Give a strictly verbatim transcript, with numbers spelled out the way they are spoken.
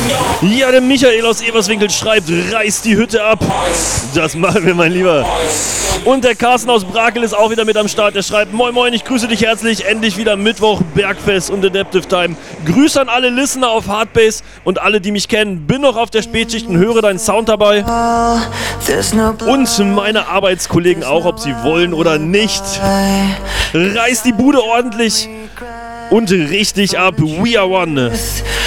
Ja, der Michael aus Eberswinkel schreibt, reiß die Hütte ab. Das machen wir, mein Lieber. Und der Carsten aus Brakel ist auch wieder mit am Start. Der schreibt, moin moin, ich grüße dich herzlich. Endlich wieder Mittwoch, Bergfest und Adaptive Time. Grüße an alle Listener auf Hardbase und alle, die mich kennen. Bin noch auf der Spätschicht und höre deinen Sound dabei. Und meine Arbeitskollegen auch, ob sie wollen oder nicht. Reiß die Bude ordentlich und richtig ab. We are one.